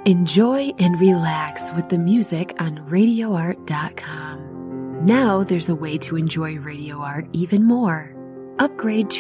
Enjoy and relax with the music on RadioArt.com. Now there's a way to enjoy Radio Art even more. Upgrade to